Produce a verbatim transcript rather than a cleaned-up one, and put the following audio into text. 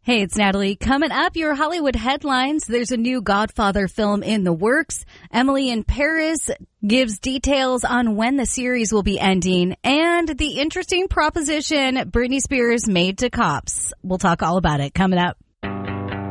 Hey, it's Natalie. Coming up, your Hollywood headlines. There's a new Godfather film in the works. Emily in Paris gives details on when the series will be ending. And the interesting proposition Britney Spears made to cops. We'll talk all about it coming up.